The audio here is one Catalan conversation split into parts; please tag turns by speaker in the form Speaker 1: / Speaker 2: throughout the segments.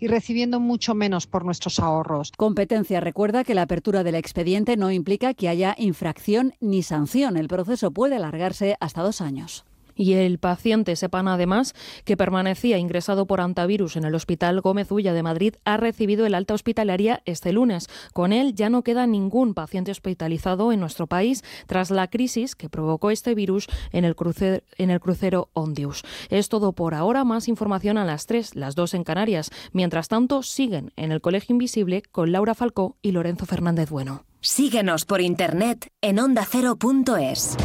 Speaker 1: y recibiendo mucho menos por nuestros ahorros.
Speaker 2: Competencia recuerda que la apertura del expediente no implica que haya infracción ni sanción. El proceso puede alargarse hasta 2 años.
Speaker 3: Y el paciente sepan además que permanecía ingresado por hantavirus en el Hospital Gómez Ulla de Madrid ha recibido el alta hospitalaria este lunes. Con él ya no queda ningún paciente hospitalizado en nuestro país tras la crisis que provocó este virus en el crucero Ondius. Es todo por ahora. Más información a las 3, las 2 en Canarias. Mientras tanto, siguen en el Colegio Invisible con Laura Falcó y Lorenzo Fernández Bueno.
Speaker 4: Síguenos por internet en ondacero.es.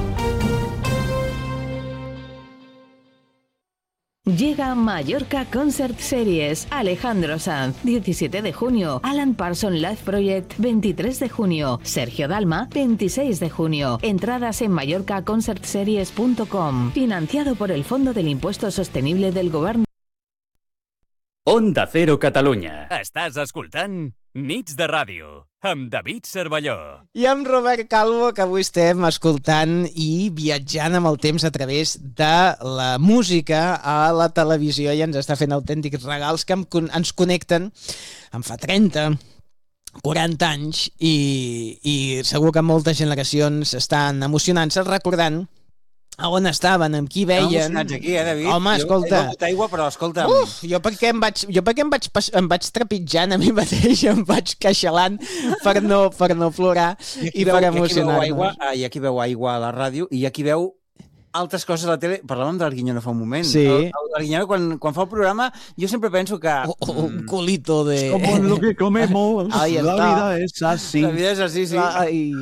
Speaker 4: Llega Mallorca Concert Series. Alejandro Sanz, 17 de junio. Alan Parsons Live Project, 23 de junio. Sergio Dalma, 26 de junio. Entradas en mallorcaconcertseries.com. Financiado por el Fondo del Impuesto Sostenible del Govern.
Speaker 5: Onda Cero Catalunya. Estàs escoltant Nits de Ràdio amb David Cervelló.
Speaker 6: I amb Robert Calvo, que avui estem escoltant i viatjant amb el temps a través de la música a la televisió, i ens està fent autèntics regals que ens connecten amb fa 30, 40 anys, i segur que moltes generacions estan emocionant-se recordant a on estaven, amb qui veien.
Speaker 7: Emocionats aquí, David?
Speaker 6: Home, escolta.
Speaker 7: He begut aigua, però escolta...
Speaker 6: Jo perquè em vaig trepitjant a mi mateix, em vaig queixalant per no plorar i per emocionar-nos.
Speaker 7: Hi ha qui veu aigua a la ràdio i hi ha qui veu altres coses a la tele. Parlàvem de l'Arguiñano fa un moment.
Speaker 6: Sí.
Speaker 7: L'Arguiñano, quan fa el programa, jo sempre penso que...
Speaker 6: Un culito de...
Speaker 8: Como lo que comemos, la vida es así.
Speaker 7: La vida es así, sí.
Speaker 6: Ay.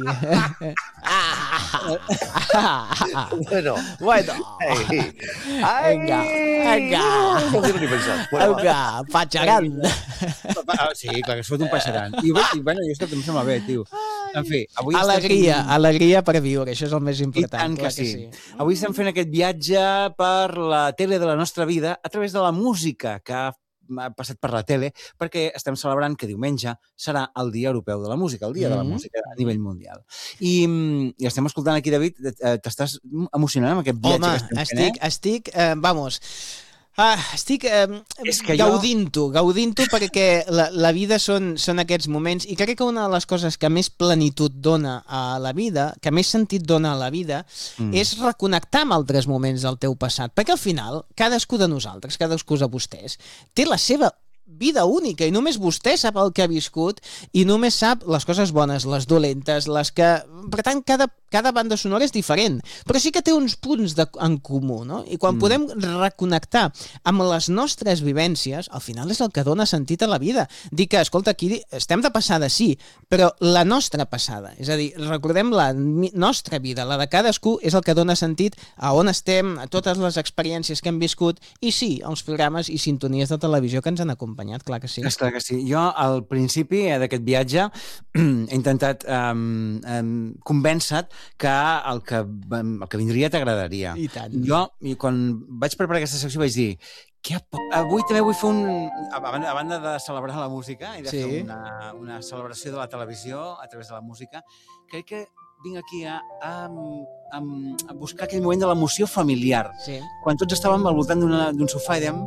Speaker 6: Bueno. Venga, patxaran.
Speaker 7: Sí, clar, que es fot un patxaran. I bueno, jo em sembla bé, tio. En fi, avui...
Speaker 6: Alegria per viure, això és el més important.
Speaker 7: I tant que sí. Avui estem fent aquest viatge per la tele de la nostra vida a través de la música que ha passat per la tele, perquè estem celebrant que diumenge serà el Dia Europeu de la Música, el Dia de la Música a nivell mundial. I estem escoltant aquí, David, t'estàs emocionant amb aquest viatge que estem fent,
Speaker 6: estic, estic gaudint-ho perquè la vida són aquests moments, i crec que una de les coses que més plenitud dona a la vida, que més sentit dona a la vida, és reconnectar amb altres moments del teu passat, perquè al final cadascú de nosaltres, cadascú de vostès, té la seva vida única, i només vostè sap el que ha viscut i només sap les coses bones, les dolentes, les que... Per tant, cada banda sonora és diferent, però sí que té uns punts en comú, no? I quan podem reconnectar amb les nostres vivències, al final és el que dona sentit a la vida. Dir que, escolta, aquí estem de passada, sí, però la nostra passada, és a dir, recordem la nostra vida, la de cadascú, és el que dona sentit a on estem, a totes les experiències que hem viscut, i sí, als programes i sintonies de televisió que ens han acompanyat, clar que sí.
Speaker 7: És clar que sí. Jo, al principi d'aquest viatge, he intentat convèncer que el que vindria t'agradaria.
Speaker 6: I tant.
Speaker 7: Jo, quan vaig preparar aquesta secció, vaig dir avui també vull fer a banda de celebrar la música i de fer una celebració de la televisió a través de la música, crec que vinc aquí a buscar aquell moment de l'emoció familiar.
Speaker 6: Sí.
Speaker 7: Quan tots estàvem al voltant d'un sofà i dèiem...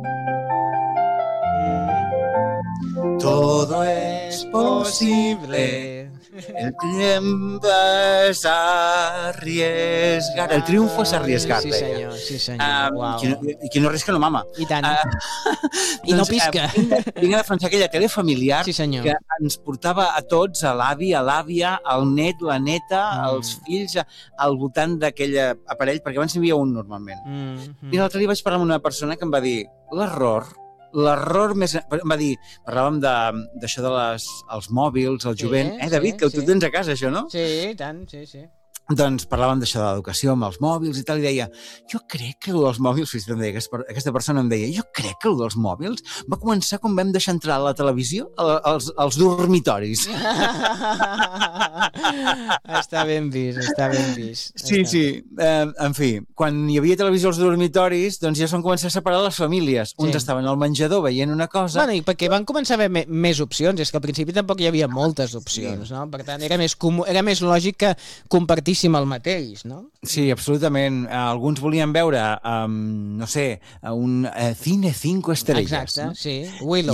Speaker 7: Todo es posible, el tiempo es arriesgar. El triunfo es arriesgar.
Speaker 6: Sí, senyor, sí, senyor. Wow.
Speaker 7: Qui no arrisca no mama.
Speaker 6: I tant. I no pisca.
Speaker 7: Vinc a defensar aquella tele familiar
Speaker 6: que
Speaker 7: ens portava a tots, a l'avi, a l'àvia, al net, la neta, els fills, al voltant d'aquell aparell, perquè abans n'hi havia un normalment. I l'altre dia vaig parlar amb una persona que em va dir l'error més... Em va dir, parlàvem d'això dels mòbils, el jovent. David, que tu tens a casa, això, no?
Speaker 6: Sí, i tant, sí.
Speaker 7: Doncs parlàvem d'això de l'educació amb els mòbils i tal, i deia, jo crec que el dels mòbils, aquesta persona em deia, jo crec que el dels mòbils va començar quan vam deixar entrar a la televisió als dormitoris.
Speaker 6: Està ben vist.
Speaker 7: Sí. En fi, quan hi havia televisió als dormitoris, doncs ja es van començar a separar les famílies. Uns estaven al menjador veient una cosa...
Speaker 6: Bueno, i perquè van començar a haver més opcions, és que al principi tampoc hi havia moltes opcions, no? Per tant, era més lògic que compartir el mateix, no?
Speaker 7: Sí, absolutament. Alguns volien veure, no sé, un cine 5 estrelles.
Speaker 6: Exacte, sí. Willow.